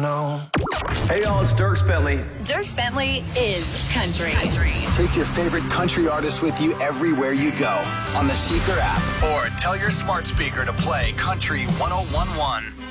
know. Hey, y'all, it's Dierks Bentley. Dierks Bentley is country. Take your favorite country artist with you everywhere you go on the Seeker app or tell your smart speaker to play Country 101.1.